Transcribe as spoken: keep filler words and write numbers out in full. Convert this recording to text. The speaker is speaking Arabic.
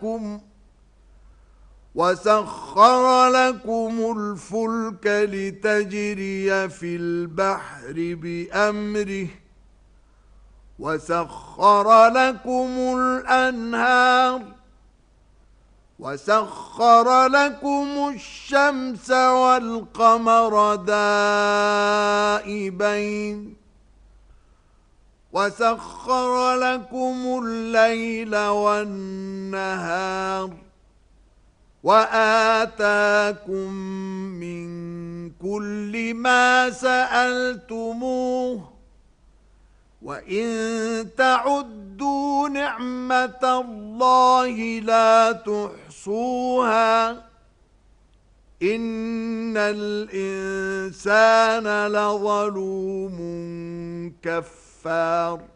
لكم وسخر لكم الفلك لتجري في البحر بأمره وسخر لكم الأنهار وسخر لكم الشمس والقمر دائبين وسخر لكم الليل والنهار وآتاكم من كل ما سألتموه وإن تعدوا نعمة الله لا تحصوها إن الإنسان لظلوم كفار